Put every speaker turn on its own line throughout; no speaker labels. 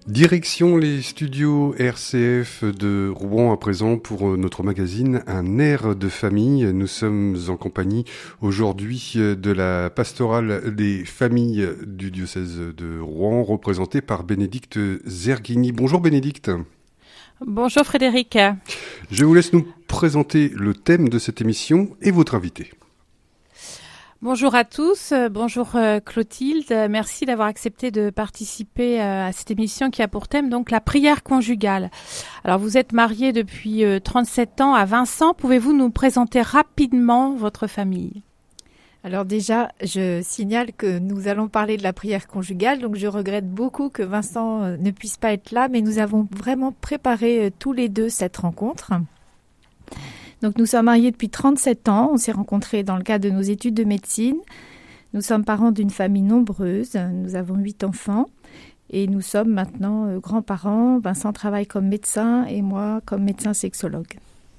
Direction les studios RCF de Rouen à présent pour notre magazine Un air de famille. Nous sommes en compagnie aujourd'hui de la pastorale des familles du diocèse de Rouen, représentée par Bénédicte Zerghini. Bonjour Bénédicte.
Bonjour Frédéric.
Je vous laisse nous présenter le thème de cette émission et votre invité.
Bonjour à tous, bonjour Clotilde, merci d'avoir accepté de participer à cette émission qui a pour thème donc la prière conjugale. Alors vous êtes mariée depuis 37 ans à Vincent, pouvez-vous nous présenter rapidement votre famille ?
Alors déjà, je signale que nous allons parler de la prière conjugale, donc je regrette beaucoup que Vincent ne puisse pas être là, mais nous avons vraiment préparé tous les deux cette rencontre. Donc nous sommes mariés depuis 37 ans, on s'est rencontrés dans le cadre de nos études de médecine. Nous sommes parents d'une famille nombreuse, nous avons 8 enfants et nous sommes maintenant grands-parents. Vincent travaille comme médecin et moi comme médecin sexologue.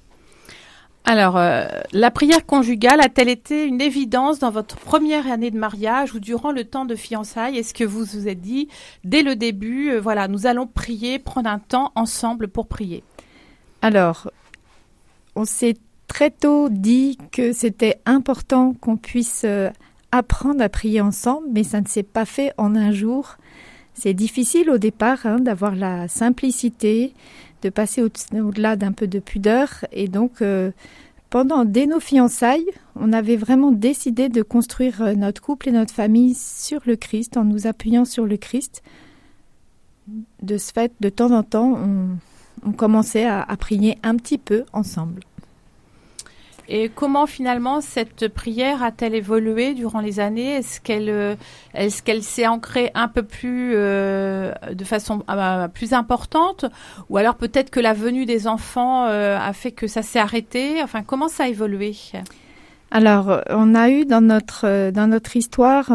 Alors, la prière conjugale a-t-elle été une évidence dans votre première année de mariage ou durant le temps de fiançailles ? Est-ce que vous vous êtes dit, dès le début, voilà, nous allons prier, prendre un temps ensemble pour prier ?
Alors, on s'est très tôt dit que c'était important qu'on puisse apprendre à prier ensemble, mais ça ne s'est pas fait en un jour. C'est difficile au départ d'avoir la simplicité, de passer au-delà d'un peu de pudeur. Et donc, dès nos fiançailles, on avait vraiment décidé de construire notre couple et notre famille sur le Christ, en nous appuyant sur le Christ. De ce fait, de temps en temps, on commençait à prier un petit peu ensemble.
Et comment finalement cette prière a-t-elle évolué durant les années ? Est-ce qu'elle s'est ancrée un peu plus de façon plus importante ? Ou alors peut-être que la venue des enfants a fait que ça s'est arrêté ? Enfin, comment ça a évolué ?
Alors, on a eu dans notre histoire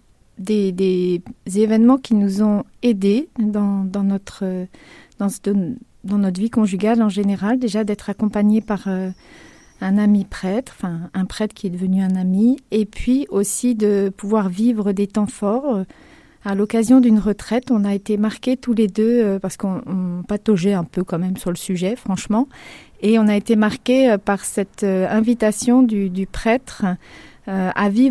des événements qui nous ont aidés dans notre vie conjugale en général. Déjà d'être accompagnés par un ami prêtre, enfin un prêtre qui est devenu un ami, et puis aussi de pouvoir vivre des temps forts. À l'occasion d'une retraite, on a été marqués tous les deux, parce qu'on pataugeait un peu quand même sur le sujet, franchement, et on a été marqués par cette invitation du prêtre à vivre